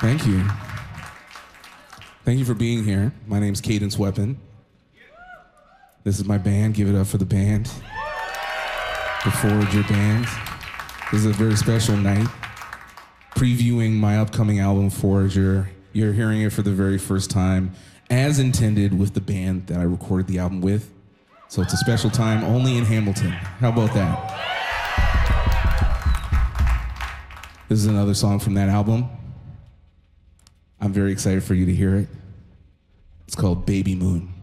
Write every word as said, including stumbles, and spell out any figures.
Thank you. Thank you for being here. My name's Cadence Weapon. This is my band. Give it up for the band. The Forager Band. This is a very special night. Previewing my upcoming album, Forager. You're hearing it for the very first time, as intended with the band that I recorded the album with. So it's a special time only in Hamilton. How about that? This is another song from that album. I'm very excited for you to hear it. It's called Baby Moon.